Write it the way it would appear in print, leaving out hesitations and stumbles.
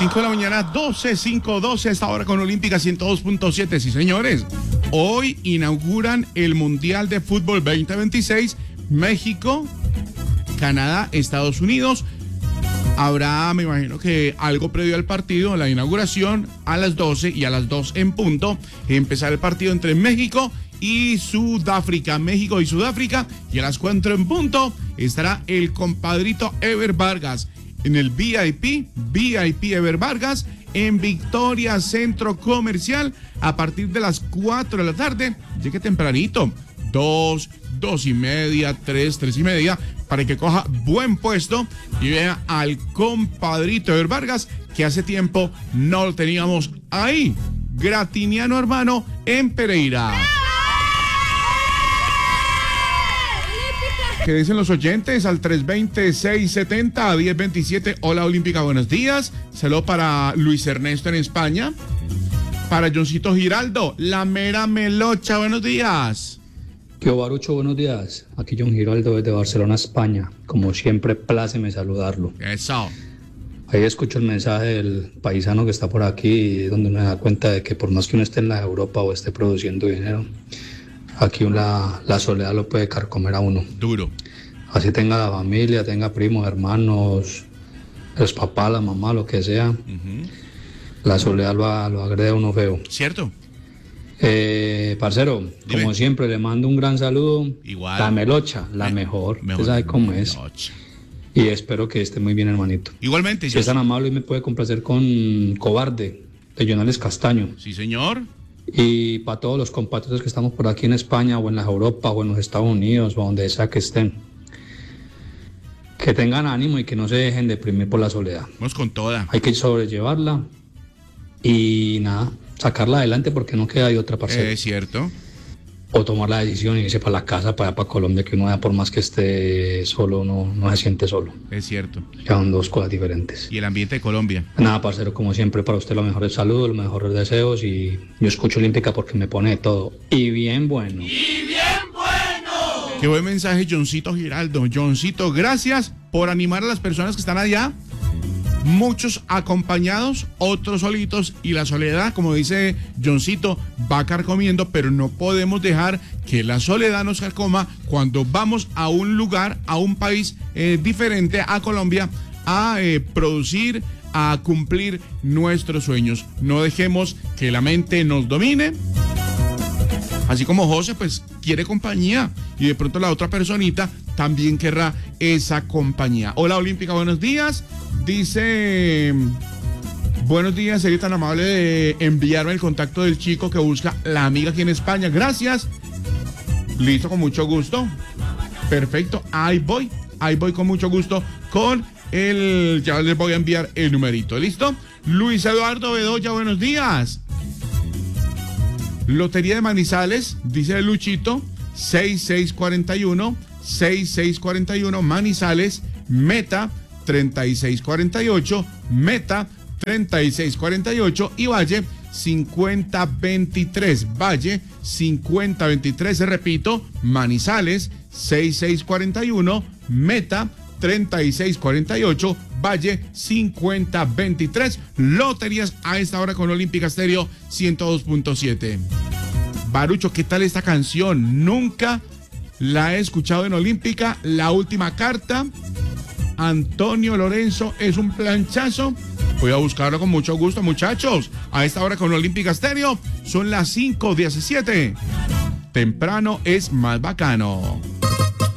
5 de la mañana, 12 a esta hora con Olímpica 102.7. Sí, señores. Hoy inauguran el Mundial de Fútbol 2026. México, Canadá, Estados Unidos. Habrá, me imagino que algo previo al partido, la inauguración a las 12 y a las 2 en punto. Empezar el partido entre México y Sudáfrica. México y Sudáfrica. Y a las 4 en punto estará el compadrito Ever Vargas en el VIP Ever Vargas en Victoria Centro Comercial a partir de las 4 de la tarde. Llegue tempranito, 2 y media, 3 y media, para que coja buen puesto y vea al compadrito Ever Vargas, que hace tiempo no lo teníamos ahí. Gratiniano hermano en Pereira. ¿Qué dicen los oyentes? Al 320-670-1027. Hola Olímpica, buenos días. Saludo para Luis Ernesto en España. Para Johncito Giraldo, la mera melocha, buenos días. ¿Qué Barucho? Buenos días. Aquí John Giraldo desde Barcelona, España. Como siempre, pláceme saludarlo. Eso. Ahí escucho el mensaje del paisano que está por aquí, donde uno se da cuenta de que por más que uno esté en la Europa o esté produciendo dinero, aquí la soledad lo puede carcomer a uno. Duro. Así tenga la familia, tenga primos, hermanos, los papás, la mamá, lo que sea. Uh-huh. La soledad lo agrede a uno feo. ¿Cierto? Parcero, dime. Como siempre, le mando un gran saludo. Igual. La melocha, la mejor. Usted sabe cómo es. Y espero que esté muy bien, hermanito. Igualmente. Si es tan amable y me puede complacer con Cobarde, de Jonales Castaño. Sí, señor. Y para todos los compatriotas que estamos por aquí en España o en la Europa o en los Estados Unidos o donde sea que estén, que tengan ánimo y que no se dejen deprimir por la soledad. Vamos con toda. Hay que sobrellevarla y nada, sacarla adelante porque no queda de otra parcela. Es cierto. O tomar la decisión y irse para la casa, para Colombia, que uno ya por más que esté solo, no se siente solo. Es cierto. Ya son dos cosas diferentes. Y el ambiente de Colombia. Nada, parcero, como siempre, para usted los mejores saludos, los mejores deseos, y yo escucho Olímpica porque me pone todo. Y bien bueno. ¡Y bien bueno! Qué buen mensaje, Johncito Giraldo. Johncito, gracias por animar a las personas que están allá. Muchos acompañados, otros solitos, y la soledad, como dice Johncito, va carcomiendo, pero no podemos dejar que la soledad nos carcoma cuando vamos a un lugar, a un país diferente a Colombia, a producir, a cumplir nuestros sueños. No dejemos que la mente nos domine. Así como José, pues, quiere compañía, y de pronto la otra personita también querrá esa compañía. Hola Olímpica, buenos días. Dice, buenos días, sería tan amable de enviarme el contacto del chico que busca la amiga aquí en España. Gracias. Listo, con mucho gusto. Perfecto, ahí voy con mucho gusto ya les voy a enviar el numerito. ¿Listo? Luis Eduardo Bedoya, buenos días. Lotería de Manizales, dice Luchito, 6641, Manizales, meta 3648, meta 3648 y Valle 5023, Valle 5023, repito, Manizales 6641, meta 3648, Valle 5023. Loterías a esta hora con Olímpica Estéreo 102.7. Barucho, ¿qué tal esta canción? Nunca la he escuchado en Olímpica. La última carta, Antonio Lorenzo, es un planchazo. Voy a buscarlo con mucho gusto, muchachos. A esta hora con Olímpica Estéreo son las 5:17. Temprano es más bacano.